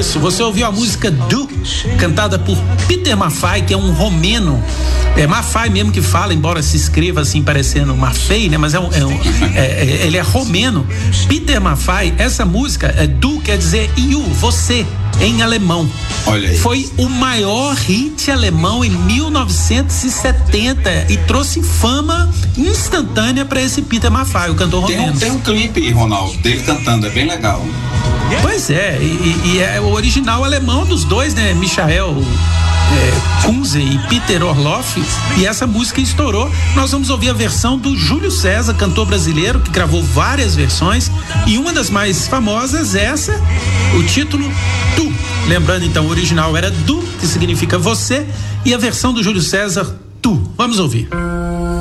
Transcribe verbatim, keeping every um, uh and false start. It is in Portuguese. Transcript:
Isso, você ouviu a música Du, cantada por Peter Maffay, que é um romeno. É Maffay mesmo que fala, embora se escreva assim parecendo Maffei, né? Mas é um, é um é, é, ele é romeno. Peter Maffay, essa música, é Du, quer dizer you, você, em alemão. Olha aí. Foi o maior hit alemão em mil novecentos e setenta e trouxe fama instantânea para esse Peter Maffay, o cantor Tem romeno. um, tem um clipe, Ronaldo, dele cantando, é bem legal. Pois é, e, e é o original alemão dos dois, né? Michael é, Kunze e Peter Orloff, e essa música estourou. Nós vamos ouvir a versão do Júlio César, cantor brasileiro, que gravou várias versões, e uma das mais famosas é essa, o título Tu. Lembrando então, o original era Du, que significa você, e a versão do Júlio César, Tu. Vamos ouvir.